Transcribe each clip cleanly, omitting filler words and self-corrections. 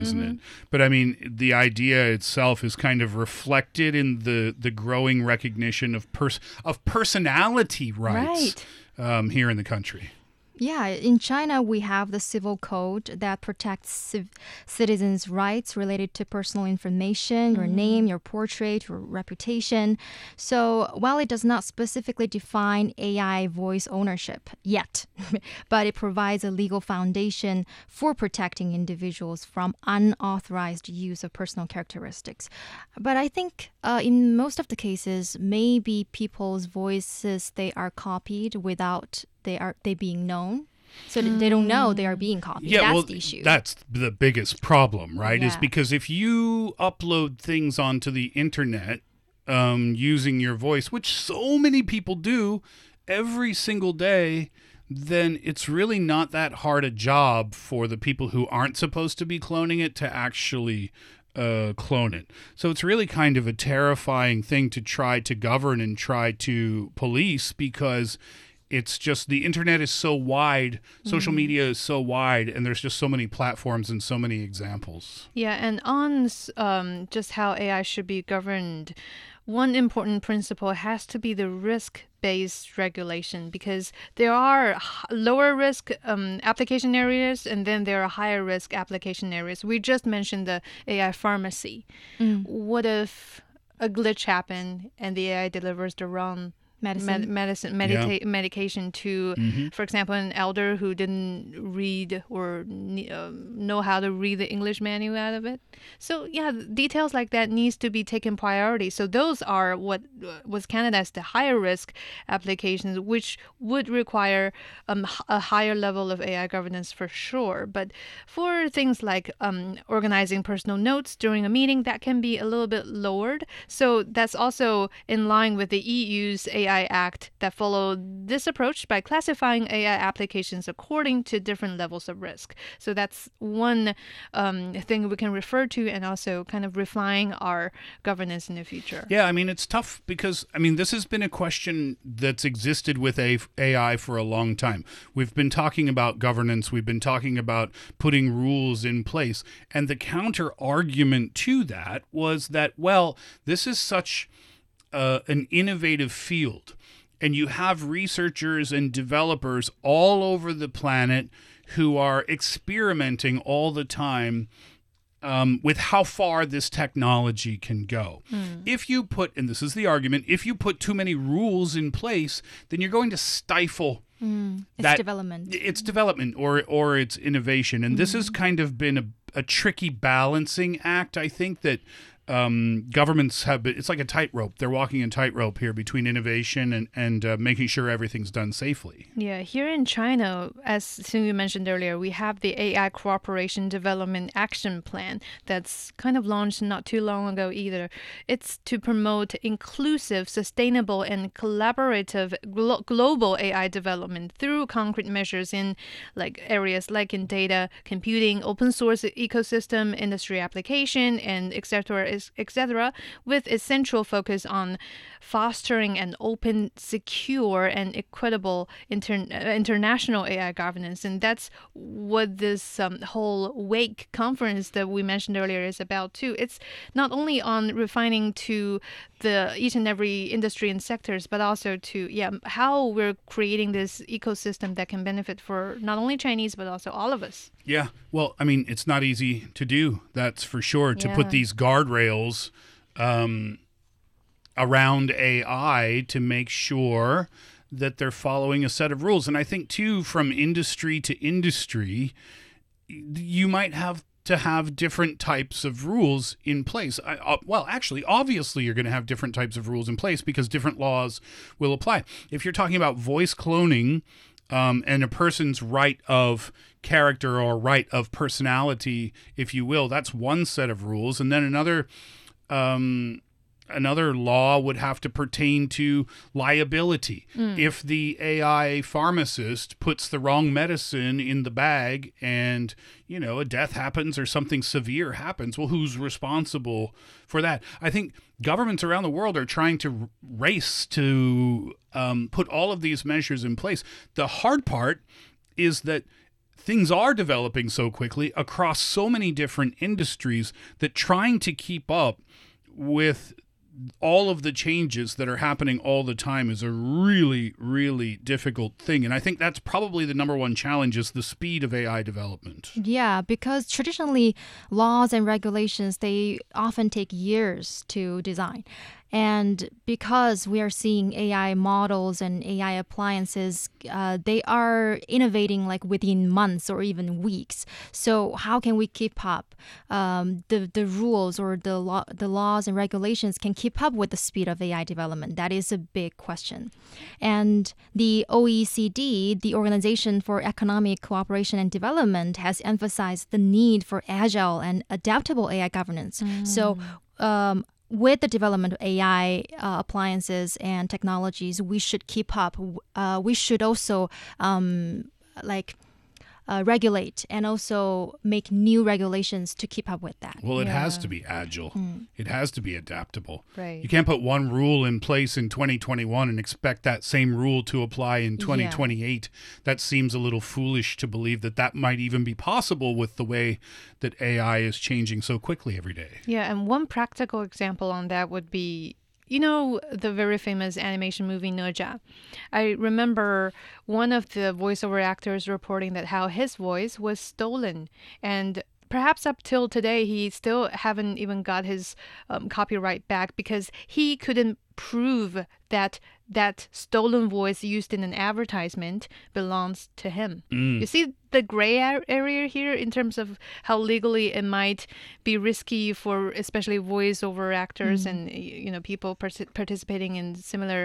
isn't it? But I mean, the idea itself is kind of reflected in the growing recognition of personality rights here in the country. Yeah, in China, we have the civil code that protects citizens' rights related to personal information, your name, your portrait, your reputation. So while it does not specifically define AI voice ownership yet, but it provides a legal foundation for protecting individuals from unauthorized use of personal characteristics. But I think in most of the cases, maybe people's voices, they are copied without they being known. So they don't know they are being copied. Yeah, That's the issue. That's the biggest problem, right? Is Yeah. because if you upload things onto the internet using your voice, which so many people do every single day, then it's really not that hard a job for the people who aren't supposed to be cloning it to actually clone it. So it's really kind of a terrifying thing to try to govern and try to police, because it's just the internet is so wide, social media is so wide, and there's just so many platforms and so many examples. Yeah, and on just how AI should be governed, one important principle has to be the risk-based regulation, because there are lower risk application areas, and then there are higher risk application areas. We just mentioned the AI pharmacy. What if a glitch happened and the AI delivers the wrong medication to, for example, an elder who didn't read or know how to read the English manual out of it? So yeah, details like that needs to be taken priority. So those are what was counted as the higher risk applications, which would require a higher level of AI governance for sure. But for things like organizing personal notes during a meeting, that can be a little bit lowered. So that's also in line with the EU's AI Act that followed this approach by classifying AI applications according to different levels of risk. So that's one thing we can refer to, and also kind of refine our governance in the future. Yeah, I mean, it's tough because, I mean, this has been a question that's existed with AI for a long time. We've been talking about governance. We've been talking about putting rules in place. And the counter argument to that was that, well, this is such an innovative field, and you have researchers and developers all over the planet who are experimenting all the time with how far this technology can go. If you put, and this is the argument, if you put too many rules in place, then you're going to stifle its development. Its development or its innovation. And this has kind of been a tricky balancing act, I think, that governments have been, it's like a tightrope. They're walking a tightrope here between innovation and making sure everything's done safely. Yeah, here in China, as Xingyu mentioned earlier, we have the AI Cooperation Development Action Plan that's kind of launched not too long ago either. It's to promote inclusive, sustainable, and collaborative global AI development through concrete measures in like areas like in data, computing, open source ecosystem, industry application, and etc., with essential focus on fostering an open, secure, and equitable international AI governance. And that's what this whole WAKE conference that we mentioned earlier is about too. It's not only on refining to the each and every industry and sectors, but also to how we're creating this ecosystem that can benefit for not only Chinese, but also all of us. Yeah, well, I mean, it's not easy to do, that's for sure, to put these guardrails around AI to make sure that they're following a set of rules. And I think, too, from industry to industry, you might have to have different types of rules in place. Well, actually, obviously, you're going to have different types of rules in place because different laws will apply. If you're talking about voice cloning, and a person's right of character or right of personality, if you will, that's one set of rules. And then another law would have to pertain to liability. If the AI pharmacist puts the wrong medicine in the bag and, a death happens or something severe happens, well, who's responsible for that? I think governments around the world are trying to race to put all of these measures in place. The hard part is that things are developing so quickly across so many different industries that trying to keep up with all of the changes that are happening all the time is a really, really difficult thing. And I think that's probably the number one challenge is the speed of AI development. Yeah, because traditionally laws and regulations, they often take years to design. And because we are seeing AI models and AI appliances, they are innovating like within months or even weeks. So how can we keep up? The rules or the laws and regulations can keep up with the speed of AI development. That is a big question. And the OECD, the Organization for Economic Cooperation and Development, has emphasized the need for agile and adaptable AI governance. So with the development of AI appliances and technologies, we should keep up. We should also regulate and also make new regulations to keep up with that. Well, it has to be agile. It has to be adaptable. Right. You can't put one rule in place in 2021 and expect that same rule to apply in 2028. That seems a little foolish to believe that that might even be possible with the way that AI is changing so quickly every day. Yeah, and one practical example on that would be, you know, the very famous animation movie Ne Zha. I remember one of the voiceover actors reporting that how his voice was stolen, and perhaps up till today he still haven't even got his copyright back because he couldn't prove that that stolen voice used in an advertisement belongs to him. You see the gray area here in terms of how legally it might be risky for especially voiceover actors and people participating in similar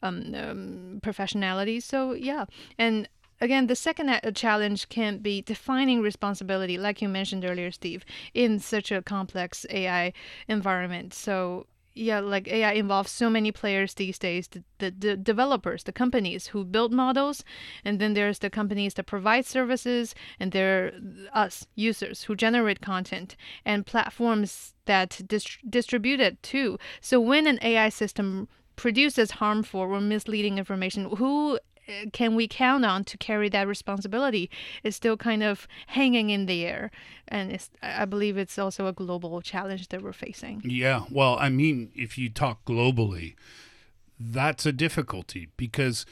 professionalities. So yeah, and again, the second challenge can be defining responsibility, like you mentioned earlier, Steve, in such a complex AI environment. So yeah, like AI involves so many players these days, the developers, the companies who build models, and then there's the companies that provide services, and there are us, users, who generate content, and platforms that distribute it too. So when an AI system produces harmful or misleading information, who can we count on to carry that responsibility is still kind of hanging in the air. And I believe it's also a global challenge that we're facing. Yeah, well, I mean, if you talk globally, that's a difficulty because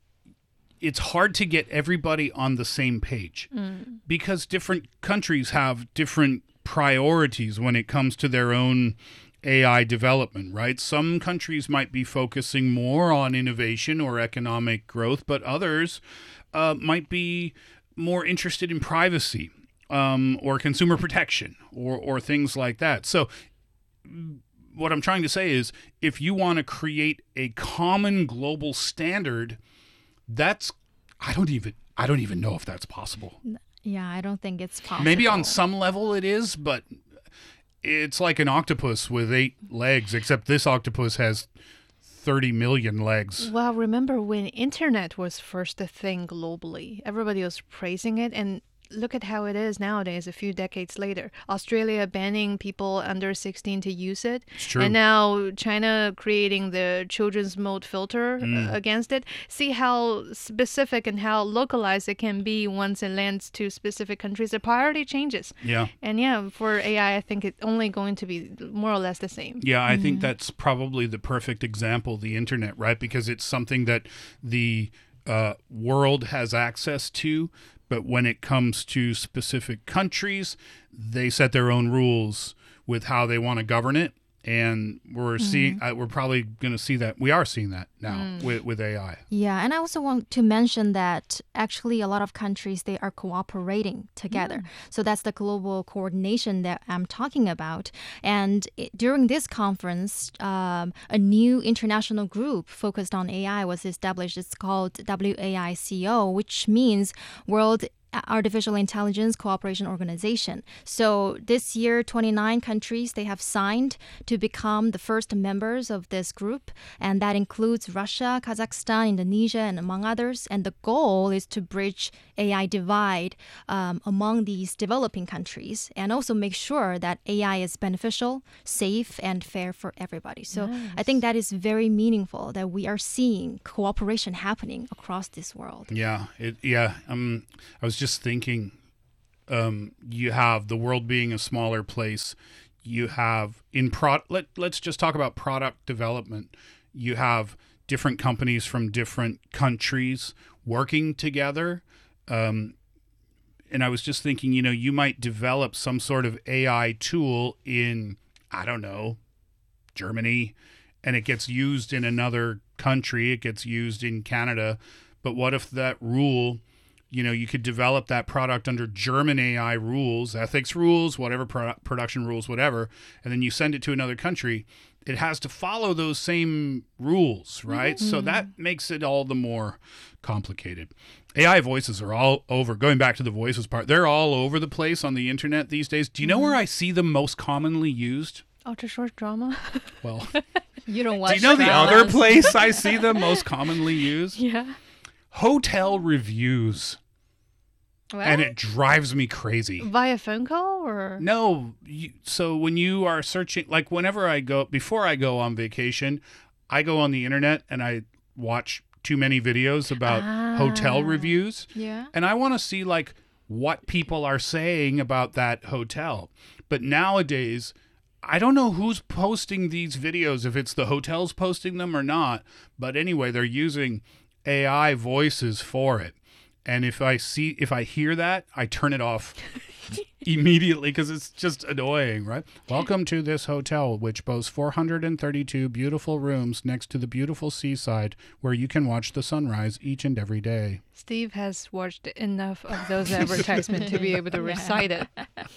it's hard to get everybody on the same page because different countries have different priorities when it comes to their own AI development, right? Some countries might be focusing more on innovation or economic growth, but others might be more interested in privacy or consumer protection or things like that. So what I'm trying to say is if you want to create a common global standard, I don't even know if that's possible. Yeah, I don't think it's possible. Maybe on some level it is, but it's like an octopus with 8 legs, except this octopus has 30 million legs. Well, remember when internet was first a thing globally, everybody was praising it, and look at how it is nowadays, a few decades later. Australia banning people under 16 to use it. It's true. And now China creating the children's mode filter against it. See how specific and how localized it can be once it lands to specific countries. The priority changes. Yeah. And yeah, for AI, I think it's only going to be more or less the same. Yeah, I think that's probably the perfect example, the internet, right? Because it's something that the world has access to. But when it comes to specific countries, they set their own rules with how they want to govern it. And we're probably going to see that. We are seeing that now with AI. Yeah, and I also want to mention that actually a lot of countries, they are cooperating together. So that's the global coordination that I'm talking about. And during this conference, a new international group focused on AI was established. It's called WAICO, which means World Artificial Intelligence Cooperation Organization. So this year, 29 countries, they have signed to become the first members of this group. And that includes Russia, Kazakhstan, Indonesia, and among others. And the goal is to bridge AI divide among these developing countries and also make sure that AI is beneficial, safe, and fair for everybody. So I think that is very meaningful that we are seeing cooperation happening across this world. Yeah. I was just just thinking, you have the world being a smaller place. You have let's just talk about product development. You have different companies from different countries working together. And I was just thinking, you might develop some sort of AI tool in, I don't know, Germany, and it gets used in another country. It gets used in Canada. But what if that rule, you could develop that product under German AI rules, ethics rules, whatever, production rules, whatever, and then you send it to another country. It has to follow those same rules, right? So that makes it all the more complicated. AI voices are all over. Going back to the voices part, they're all over the place on the internet these days. Do you know where I see them most commonly used? Ultra short drama. Well, You don't watch do you know the dramas. other place I see them most commonly used? Yeah. Hotel reviews. Well, And it drives me crazy. Via phone call or? No, so when you are searching, like before I go on vacation, I go on the internet and I watch too many videos about hotel reviews. yeah. And I want to see like what people are saying about that hotel. But nowadays, I don't know who's posting these videos, if it's the hotels posting them or not. But anyway, they're using AI voices for it. And if I hear that, I turn it off immediately because it's just annoying, right? Welcome to this hotel, which boasts 432 beautiful rooms next to the beautiful seaside where you can watch the sunrise each and every day. Steve has watched enough of those advertisements to be able to recite it.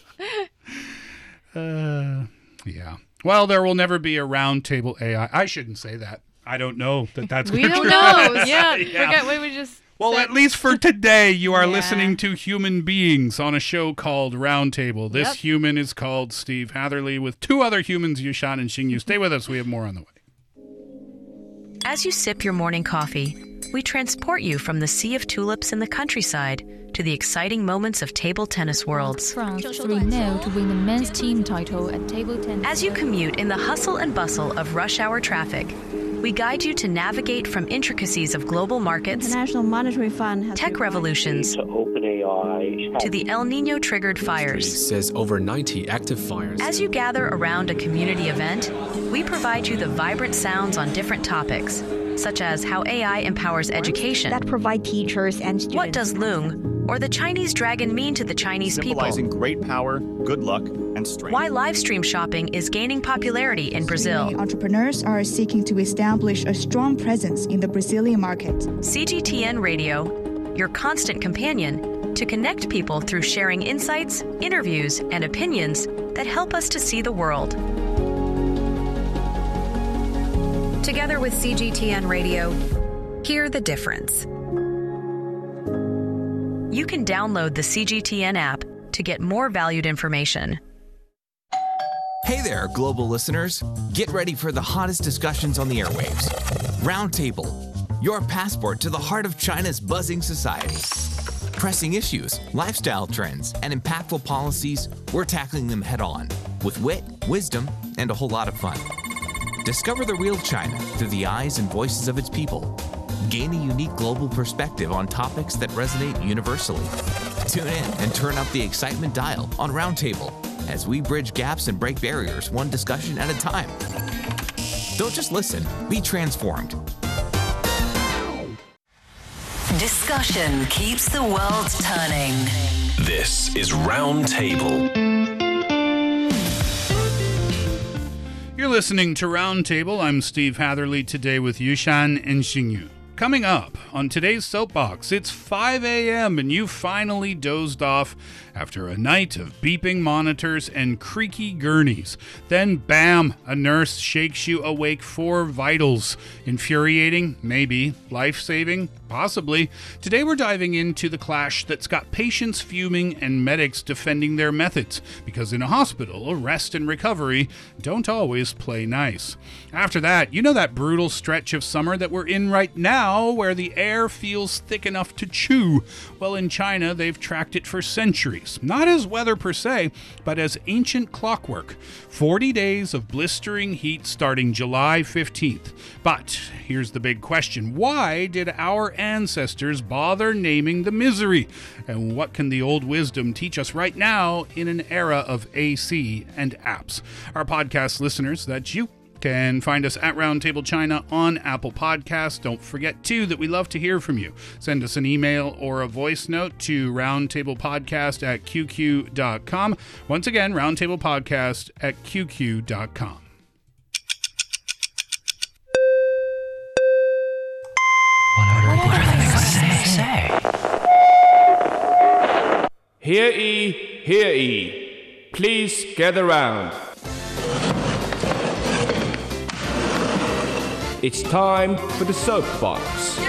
Yeah. Well, there will never be a round table AI. I shouldn't say that. I don't know that that's We going to don't know. Yeah. Forget what we just Well, said. at least for today, you are Yeah. listening to human beings on a show called Roundtable. This Yep. human is called Steve Hatherley with two other humans, Yushan and Xingyu. Stay with us. We have more on the way. As you sip your morning coffee, we transport you from the sea of tulips in the countryside to the exciting moments of table tennis worlds. France 3-0 to win the men's team title at table tennis. As you commute in the hustle and bustle of rush hour traffic, we guide you to navigate from intricacies of global markets, International Monetary Fund has tech revolutions, to OpenAI to the El Nino triggered fires. Says over 90 active fires. As you gather around a community event, we provide you the vibrant sounds on different topics, such as how AI empowers education, that provide teachers and students. what does Loong or the Chinese dragon mean to the Chinese people, symbolizing great power, good luck, and strength. why live stream shopping is gaining popularity in Brazil. Entrepreneurs are seeking to establish a strong presence in the Brazilian market. CGTN Radio, your constant companion to connect people through sharing insights, interviews, and opinions that help us to see the world. Together with CGTN Radio, hear the difference. You can download the CGTN app to get more valued information. Hey there, global listeners. Get ready for the hottest discussions on the airwaves. Roundtable, your passport to the heart of China's buzzing society. Pressing issues, lifestyle trends, and impactful policies, we're tackling them head on with wit, wisdom, and a whole lot of fun. Discover the real China through the eyes and voices of its people. Gain a unique global perspective on topics that resonate universally. Tune in and turn up the excitement dial on Roundtable as we bridge gaps and break barriers one discussion at a time. Don't just listen, be transformed. Discussion keeps the world turning. This is Roundtable. You're listening to Roundtable. I'm Steve Hatherley today with Yushan and Xingyu. Coming up on today's Soapbox, it's 5 a.m. and you finally dozed off after a night of beeping monitors and creaky gurneys. Then, bam, a nurse shakes you awake for vitals. Infuriating? Maybe. Life-saving? Possibly. Today we're diving into the clash that's got patients fuming and medics defending their methods, because in a hospital, rest and recovery don't always play nice. After that, you know that brutal stretch of summer that we're in right now, where the air feels thick enough to chew? Well, in China, they've tracked it for centuries. days, not as weather per se, but as ancient clockwork. 40 days of blistering heat starting July 15th. But here's the big question. Why did our ancestors bother naming the misery? And what can the old wisdom teach us right now in an era of AC and apps? Our podcast listeners, that's you, can find us at Roundtable China on Apple Podcasts. Don't forget, too, that we love to hear from you. Send us an email or a voice note to roundtablepodcast@qq.com. Once again, roundtablepodcast@qq.com. What are the things to say? Hear ye, hear ye. Please gather round. It's time for the soapbox.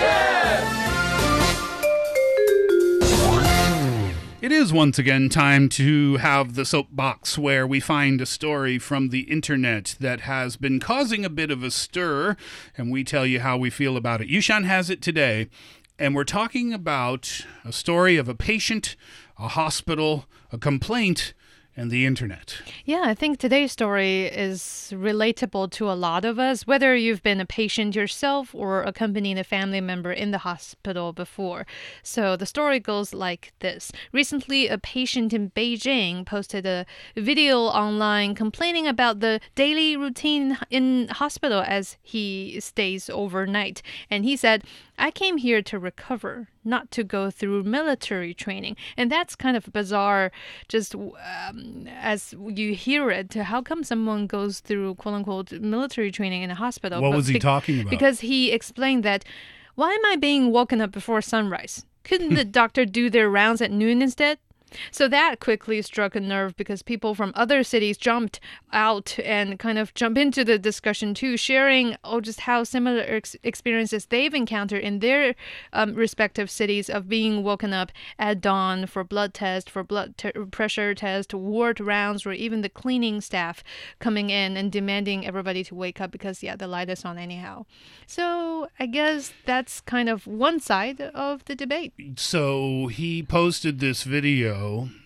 It is once again time to have the soapbox, where we find a story from the internet that has been causing a bit of a stir, and we tell you how we feel about it. Yushan has it today, and we're talking about a story of a patient, a hospital, a complaint, and the internet. Yeah, I think today's story is relatable to a lot of us, whether you've been a patient yourself or accompanied a family member in the hospital before. So the story goes like this. Recently, a patient in Beijing posted a video online complaining about the daily routine in hospital as he stays overnight. And he said, "I came here to recover, not to go through military training." And that's kind of bizarre, just as you hear it. How come someone goes through quote-unquote military training in a hospital? What was he talking about? Because he explained that, why am I being woken up before sunrise? Couldn't the doctor do their rounds at noon instead? So that quickly struck a nerve, because people from other cities jumped out and kind of jump into the discussion too, sharing just how similar experiences they've encountered in their respective cities of being woken up at dawn for blood test, for pressure test, ward rounds, or even the cleaning staff coming in and demanding everybody to wake up because, the light is on anyhow. So I guess that's kind of one side of the debate. So he posted this video.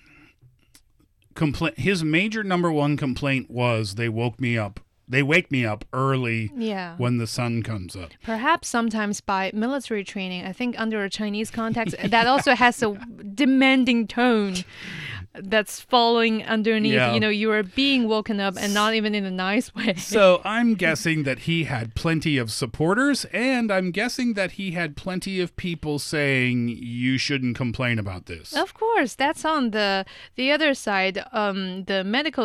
His major number one complaint was they wake me up early when the sun comes up. Perhaps sometimes by military training. I think under a Chinese context, that also has a demanding tone that's following underneath. You are being woken up, and not even in a nice way. So I'm guessing that he had plenty of supporters, and I'm guessing that he had plenty of people saying you shouldn't complain about this. Of course, that's on the other side, the medical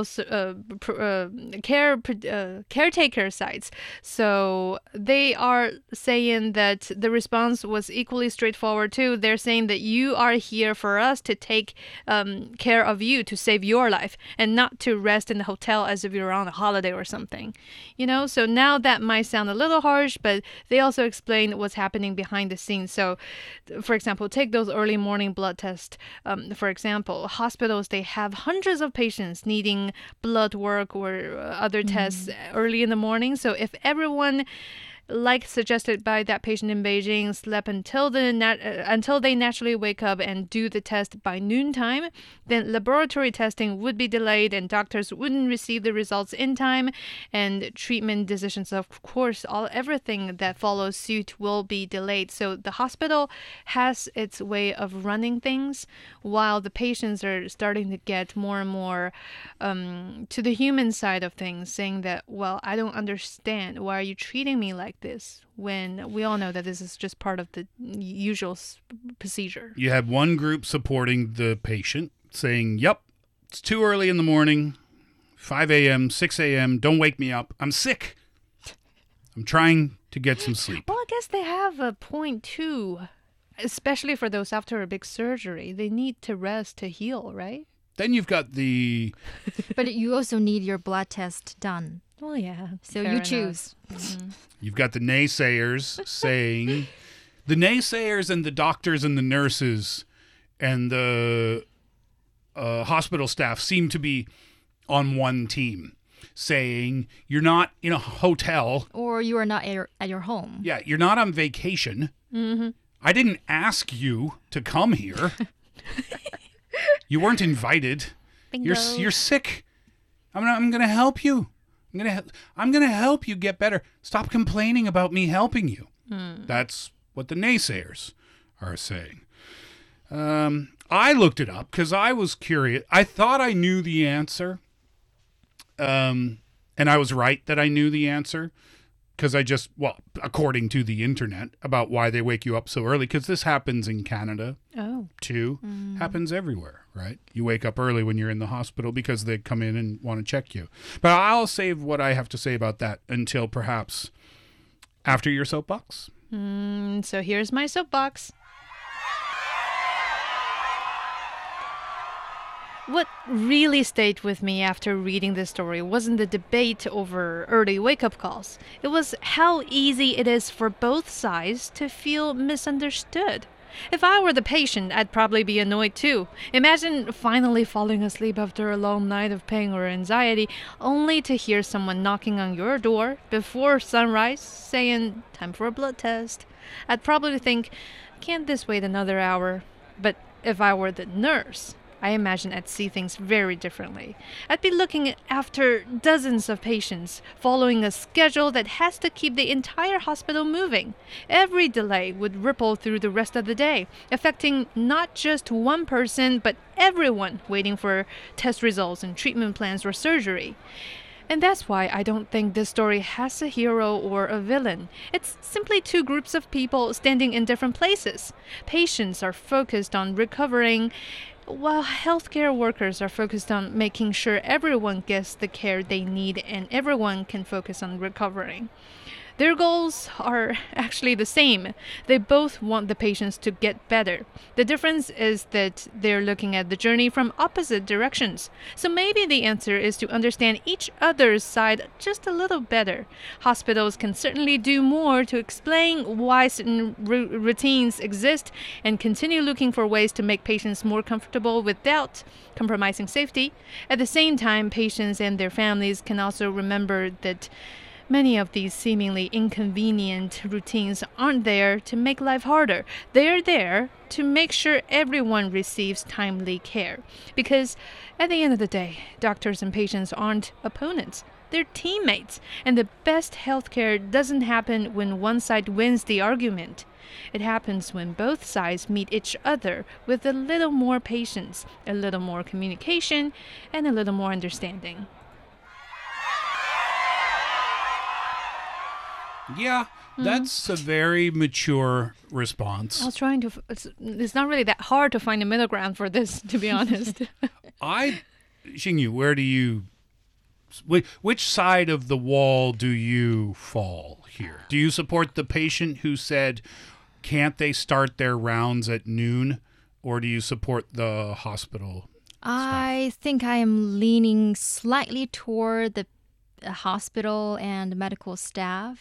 caretaker sides. So they are saying that the response was equally straightforward too. They're saying that you are here for us to take care of you, to save your life, and not to rest in the hotel as if you're on a holiday or something. So now that might sound a little harsh, but they also explain what's happening behind the scenes. So, for example, take those early morning blood tests. For example, hospitals, they have hundreds of patients needing blood work or other tests early in the morning. So if everyone, like suggested by that patient in Beijing, slept until they naturally wake up and do the test by noontime, then laboratory testing would be delayed and doctors wouldn't receive the results in time, and treatment decisions, of course, everything that follows suit will be delayed. So the hospital has its way of running things, while the patients are starting to get more and more to the human side of things, saying that, well, I don't understand. Why are you treating me like this, when we all know that this is just part of the usual procedure? You had one group supporting the patient, saying, yep, it's too early in the morning, 5 a.m., 6 a.m., don't wake me up, I'm sick, I'm trying to get some sleep. Well, I guess they have a point too, especially for those after a big surgery. They need to rest to heal, right? Then you've got the... But you also need your blood test done. Well, yeah. So you choose. You've got the naysayers saying... The naysayers and the doctors and the nurses and the hospital staff seem to be on one team, saying you're not in a hotel. Or you are not at your home. Yeah, you're not on vacation. I didn't ask you to come here. You weren't invited. Bingo. You're sick. I'm going to help you. I'm going to help you get better. Stop complaining about me helping you. That's what the naysayers are saying. I looked it up because I was curious. I thought I knew the answer. And I was right that I knew the answer. Because according to the internet, about why they wake you up so early, because this happens in Canada, too. Happens everywhere, right? You wake up early when you're in the hospital because they come in and want to check you. But I'll save what I have to say about that until perhaps after your soapbox. So here's my soapbox. What really stayed with me after reading this story wasn't the debate over early wake-up calls. It was how easy it is for both sides to feel misunderstood. If I were the patient, I'd probably be annoyed too. Imagine finally falling asleep after a long night of pain or anxiety, only to hear someone knocking on your door before sunrise saying, "Time for a blood test." I'd probably think, "Can't this wait another hour?" But if I were the nurse, I imagine I'd see things very differently. I'd be looking after dozens of patients, following a schedule that has to keep the entire hospital moving. Every delay would ripple through the rest of the day, affecting not just one person, but everyone waiting for test results and treatment plans or surgery. And that's why I don't think this story has a hero or a villain. It's simply two groups of people standing in different places. Patients are focused on recovering, while healthcare workers are focused on making sure everyone gets the care they need and everyone can focus on recovering. Their goals are actually the same. They both want the patients to get better. The difference is that they're looking at the journey from opposite directions. So maybe the answer is to understand each other's side just a little better. Hospitals can certainly do more to explain why certain routines exist and continue looking for ways to make patients more comfortable without compromising safety. At the same time, patients and their families can also remember that many of these seemingly inconvenient routines aren't there to make life harder. They're there to make sure everyone receives timely care. Because at the end of the day, doctors and patients aren't opponents. They're teammates. And the best healthcare doesn't happen when one side wins the argument. It happens when both sides meet each other with a little more patience, a little more communication, and a little more understanding. Yeah, that's a very mature response. I was trying to... It's not really that hard to find a middle ground for this, to be honest. Xingyu, where do you... Which side of the wall do you fall here? Do you support the patient who said, can't they start their rounds at noon? Or do you support the hospital staff? I think I am leaning slightly toward the hospital and medical staff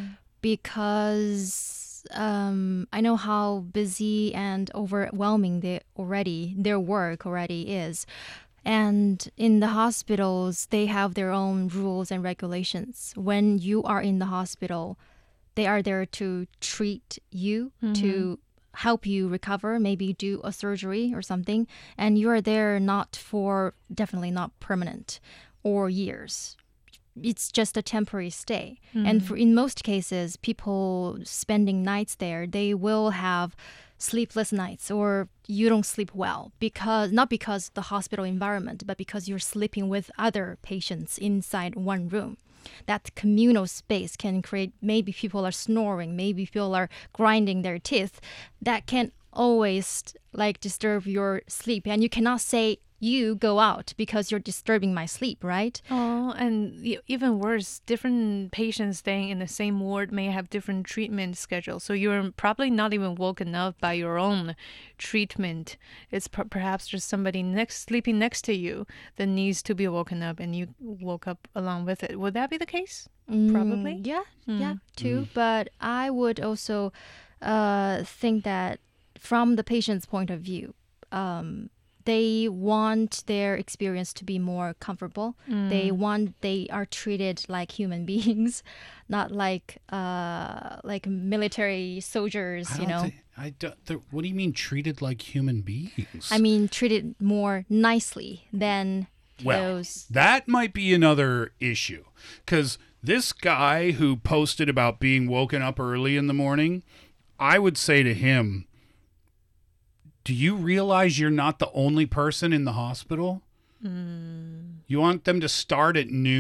because I know how busy and overwhelming their work already is. And in the hospitals, they have their own rules and regulations. When you are in the hospital, they are there to treat you, to help you recover, maybe do a surgery or something. And you are there definitely not permanent or years. It's just a temporary stay. And in most cases, people spending nights there, they will have sleepless nights or you don't sleep well not because the hospital environment, but because you're sleeping with other patients inside one room. That communal space can create, maybe people are snoring, maybe people are grinding their teeth. That can always disturb your sleep. And you cannot say, you go out because you're disturbing my sleep, right? Oh, and even worse, different patients staying in the same ward may have different treatment schedules. So you're probably not even woken up by your own treatment. It's perhaps just somebody sleeping next to you that needs to be woken up, and you woke up along with it. Would that be the case? Probably. Yeah, too. But I would also think that from the patient's point of view, they want their experience to be more comfortable. They are treated like human beings, not like military soldiers. What do you mean treated like human beings? I mean treated more nicely than those. That might be another issue, because this guy who posted about being woken up early in the morning, I would say to him, do you realize you're not the only person in the hospital? You want them to start at noon